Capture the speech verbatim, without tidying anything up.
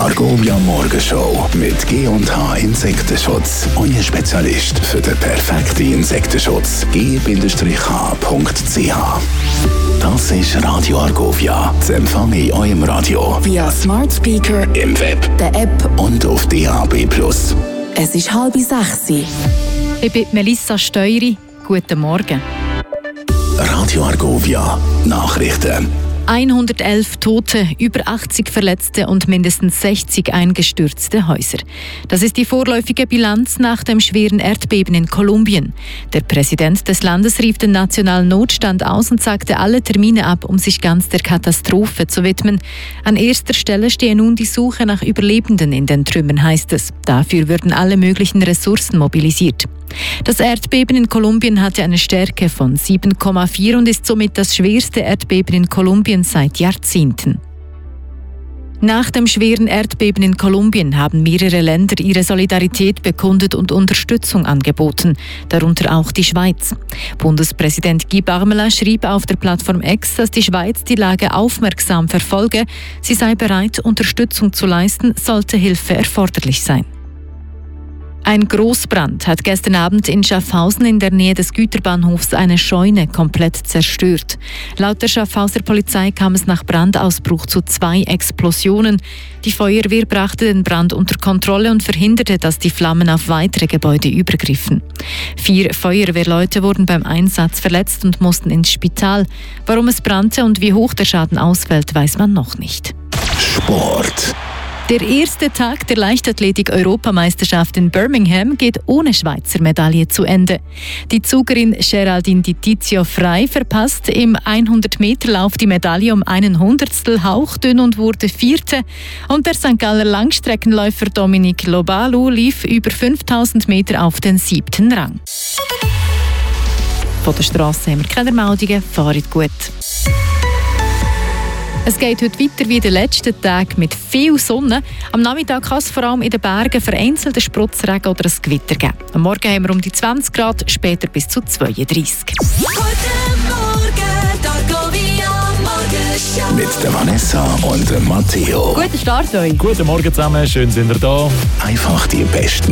Argovia Morgenshow mit G und H Insektenschutz. Euer Spezialist für den perfekten Insektenschutz. G H Punkt C H. Das ist Radio Argovia. Zu empfangen in eurem Radio. Via Smart Speaker, im Web, der App und auf D A B Plus. Es ist halb sechs. Ich bin Melissa Steury. Guten Morgen. Radio Argovia. Nachrichten. hundertelf Tote, über achtzig Verletzte und mindestens sechzig eingestürzte Häuser. Das ist die vorläufige Bilanz nach dem schweren Erdbeben in Kolumbien. Der Präsident des Landes rief den nationalen Notstand aus und sagte alle Termine ab, um sich ganz der Katastrophe zu widmen. An erster Stelle stehe nun die Suche nach Überlebenden in den Trümmern, heißt es. Dafür würden alle möglichen Ressourcen mobilisiert. Das Erdbeben in Kolumbien hatte eine Stärke von sieben Komma vier und ist somit das schwerste Erdbeben in Kolumbien seit Jahrzehnten. Nach dem schweren Erdbeben in Kolumbien haben mehrere Länder ihre Solidarität bekundet und Unterstützung angeboten, darunter auch die Schweiz. Bundespräsident Guy Parmelin schrieb auf der Plattform X, dass die Schweiz die Lage aufmerksam verfolge. Sie sei bereit, Unterstützung zu leisten, sollte Hilfe erforderlich sein. Ein Großbrand hat gestern Abend in Schaffhausen in der Nähe des Güterbahnhofs eine Scheune komplett zerstört. Laut der Schaffhauser Polizei kam es nach Brandausbruch zu zwei Explosionen. Die Feuerwehr brachte den Brand unter Kontrolle und verhinderte, dass die Flammen auf weitere Gebäude übergriffen. Vier Feuerwehrleute wurden beim Einsatz verletzt und mussten ins Spital. Warum es brannte und wie hoch der Schaden ausfällt, weiß man noch nicht. Sport. Der erste Tag der Leichtathletik-Europameisterschaft in Birmingham geht ohne Schweizer Medaille zu Ende. Die Zugerin Geraldine Di Tizio Frey verpasst im hundert-Meter-Lauf die Medaille um einen Hundertstel hauchdünn und wurde Vierte. Und der Sankt Galler Langstreckenläufer Dominic Lobalu lief über fünftausend Meter auf den siebten Rang. Von der Strasse haben wir keine Meldungen. Fahrt gut. Es geht heute weiter wie in den letzten Tagen mit viel Sonne. Am Nachmittag kann es vor allem in den Bergen vereinzelte Sprotzregen oder ein Gewitter geben. Am Morgen haben wir um die zwanzig Grad, später bis zu zweiunddreißig. Guten Morgen, Argovia Morgenshow. Mit der Vanessa und dem Matteo. Guten Start euch. Guten Morgen zusammen, schön sind ihr da. Einfach die besten